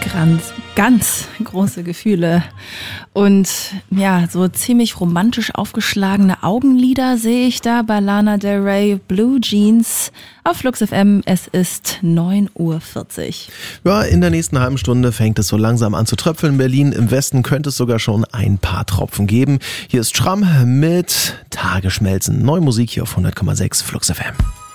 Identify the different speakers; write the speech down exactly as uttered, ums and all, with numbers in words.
Speaker 1: Ganz, ganz große Gefühle und ja, so ziemlich romantisch aufgeschlagene Augenlider sehe ich da bei Lana Del Rey, Blue Jeans auf Flux F M. Es ist neun Uhr vierzig.
Speaker 2: Ja, in der nächsten halben Stunde fängt es so langsam an zu tröpfeln. In Berlin im Westen könnte es sogar schon ein paar Tropfen geben. Hier ist Schramm mit Tagesschmelzen. Neue Musik hier auf hundert Komma sechs Flux F M.